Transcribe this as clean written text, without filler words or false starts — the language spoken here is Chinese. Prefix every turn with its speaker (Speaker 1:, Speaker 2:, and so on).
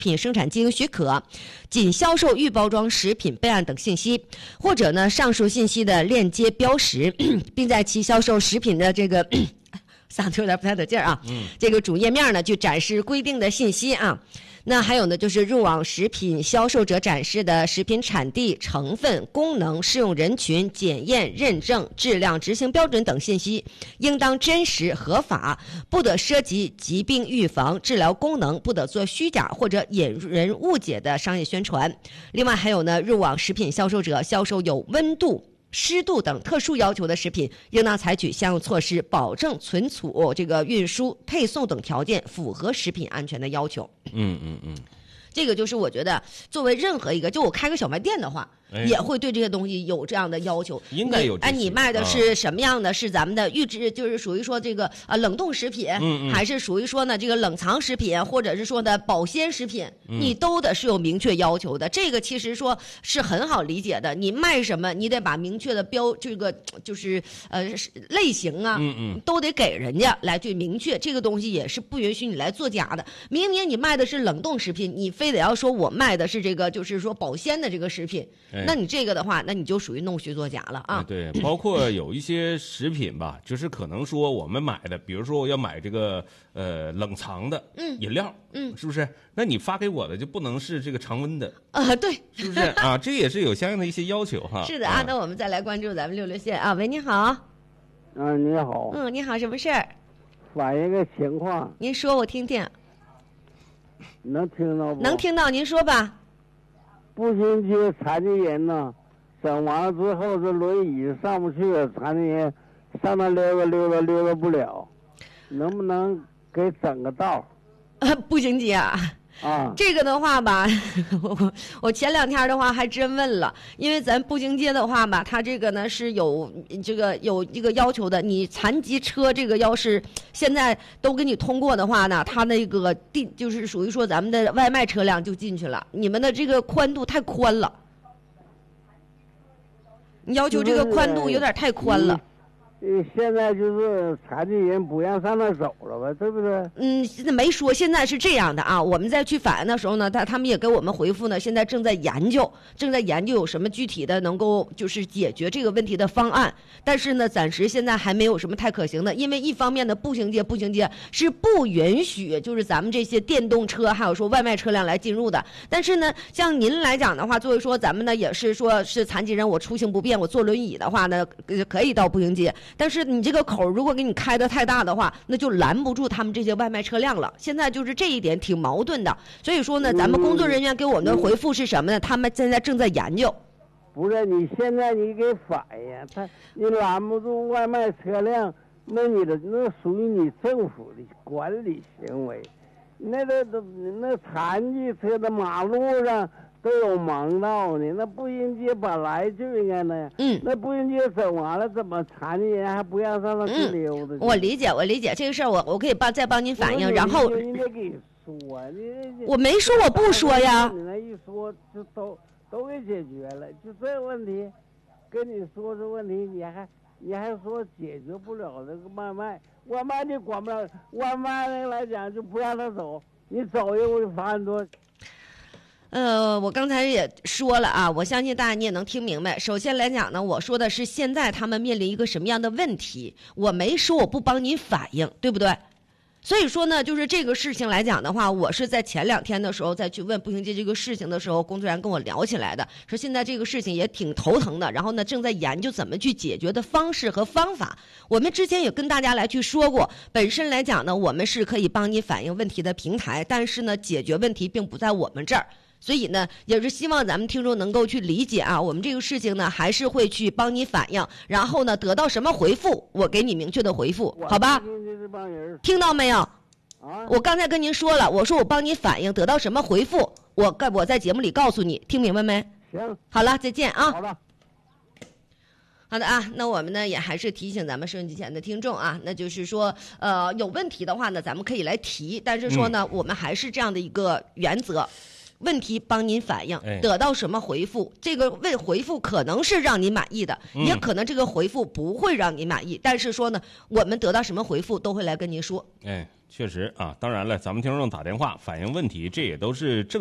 Speaker 1: 品生产经营许可，仅销售预包装食品备案等信息，或者呢上述信息的链接标识，并在其销售食品的这个嗓子有点不太得劲儿啊，这个主页面呢就展示规定的信息啊。那还有呢，就是入网食品销售者展示的食品产地、成分、功能、适用人群、检验、认证、质量、执行标准等信息，应当真实合法，不得涉及疾病预防、治疗功能，不得做虚假或者引人误解的商业宣传。另外还有呢，入网食品销售者销售有温度、湿度等特殊要求的食品，应当采取相应措施，保证存储、运输、配送等条件符合食品安全的要求。这个就是我觉得，作为任何一个，就我开个小卖店的话，也会对这些东西有这样的要求。
Speaker 2: 应该有。
Speaker 1: 你卖的是什么样的？是咱们的预制，就是属于说这个冷冻食品，还是属于说呢这个冷藏食品，或者是说的保鲜食品，你都得是有明确要求的。这个其实说是很好理解的。你卖什么，你得把明确的这个就是类型啊，都得给人家来去明确。这个东西也是不允许你来作假的。明明你卖的是冷冻食品，你非得要说我卖的是这个就是说保鲜的这个食品，那你这个的话，那你就属于弄虚作假了啊。
Speaker 2: 对，包括有一些食品吧，就是可能说我们买的，比如说我要买这个冷藏的饮料，是不是？那你发给我的就不能是这个常温的
Speaker 1: 对，
Speaker 2: 是不是啊？这也是有相应的一些要求哈。
Speaker 1: 是的啊，那我们再来关注咱们66线啊。喂，你好。
Speaker 3: 你好。
Speaker 1: 你好，什么事儿？
Speaker 3: 反映个情况。
Speaker 1: 您说，我听听。
Speaker 3: 能听到不？
Speaker 1: 能听到，您说吧。
Speaker 3: 步行街残疾人呢，整完了之后这轮椅上不去，残疾人上那溜达不了，能不能给整个道？
Speaker 1: 步行街这个的话吧，我前2天的话还真问了，因为咱步行街的话吧，它这个呢是有这个要求的。你残疾车这个要是现在都给你通过的话呢，它那个就是属于说咱们的外卖车辆就进去了，你们的这个宽度太宽了，你要求这个宽度有点太宽了。
Speaker 3: 现在就是残疾人不让上那走了吧，对不对？
Speaker 1: 现在没说，现在是这样的啊。我们在去反映的时候呢，他们也给我们回复呢，现在正在研究有什么具体的能够就是解决这个问题的方案。但是呢，暂时现在还没有什么太可行的，因为一方面呢，步行街是不允许就是咱们这些电动车还有说外卖车辆来进入的。但是呢，像您来讲的话，作为说咱们呢也是说是残疾人，我出行不便，我坐轮椅的话呢，可以到步行街。但是你这个口如果给你开得太大的话，那就拦不住他们这些外卖车辆了。现在就是这一点挺矛盾的，所以说呢，咱们工作人员给我们的回复是什么呢？他们现在正在研究。
Speaker 3: 不是，你现在你给反映，你拦不住外卖车辆，那属于你政府的管理行为。那残疾车的马路上都有盲道呢，那步行街本来就应该那样。那步行街整完了，怎么残疾人还不让上那去溜达？
Speaker 1: 我理解这个事儿，我可以再帮您反映。然后
Speaker 3: 你得给说，
Speaker 1: 我没说我不说呀。
Speaker 3: 你那一说就都给解决了，就这问题，跟你说这问题，你还说解决不了这个外卖你管不了，外卖来讲就不让他走，你走一回罚很多。
Speaker 1: 我刚才也说了啊，我相信大家你也能听明白。首先来讲呢，我说的是现在他们面临一个什么样的问题，我没说我不帮您反映，对不对？所以说呢，就是这个事情来讲的话，我是在前2天的时候再去问步行街这个事情的时候，工作人员跟我聊起来的，说现在这个事情也挺头疼的，然后呢正在研究怎么去解决的方式和方法。我们之前也跟大家来去说过，本身来讲呢，我们是可以帮你反映问题的平台，但是呢，解决问题并不在我们这儿。所以呢，也是希望咱们听众能够去理解啊，我们这个事情呢，还是会去帮你反映，然后呢，得到什么回复，我给你明确的回复，好吧？听到没有？我刚才跟您说了，我说我帮你反映，得到什么回复，我在节目里告诉你，听明白没？
Speaker 3: 行，
Speaker 1: 好了，再见啊。
Speaker 3: 好的。
Speaker 1: 好的啊，那我们呢也还是提醒咱们收音机前的听众啊，那就是说，有问题的话呢，咱们可以来提，但是说呢，我们还是这样的一个原则。问题帮您反映，得到什么回复？这个回复可能是让你满意的，也可能这个回复不会让你满意。但是说呢，我们得到什么回复都会来跟您说。
Speaker 2: 确实啊，当然了，咱们听众打电话反映问题，这也都是正